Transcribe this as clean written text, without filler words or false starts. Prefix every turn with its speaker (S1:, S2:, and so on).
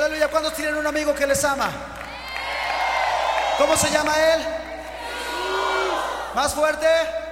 S1: aleluya. ¿Cuántos tienen un amigo que les ama? ¿Cómo se llama él? Más fuerte.